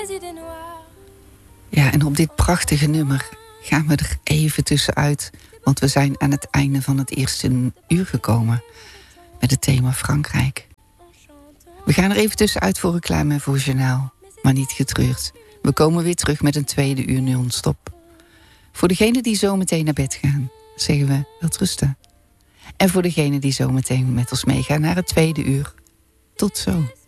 Ja, en op dit prachtige nummer gaan we er even tussenuit. Want we zijn aan het einde van het eerste uur gekomen. Met het thema Frankrijk. We gaan er even tussenuit voor reclame en voor journaal. Maar niet getreurd. We komen weer terug met een tweede uur non-stop. Voor degenen die zo meteen naar bed gaan, zeggen we welterusten. En voor degenen die zo meteen met ons meegaan naar het tweede uur. Tot zo.